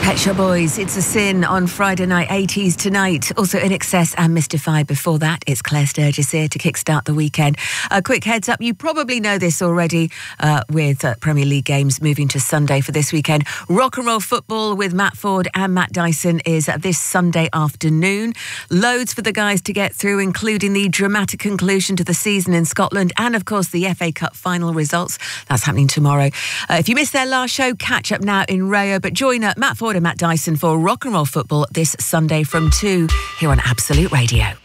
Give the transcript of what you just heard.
Pet Shop Boys, It's a Sin on Friday night, 80s tonight. Also In Excess and Mystified before that. It's Claire Sturgis here to kickstart the weekend. A quick heads up, you probably know this already with Premier League games moving to Sunday for this weekend. Rock and roll football with Matt Ford and Matt Dyson is this Sunday afternoon. Loads for the guys to get through, including the dramatic conclusion to the season in Scotland and, of course, the FA Cup final results. That's happening tomorrow. If you missed their last show, catch up now in Rayo, but join Matt Ford and Matt Dyson for Rock and Roll Football this Sunday from 2 here on Absolute Radio.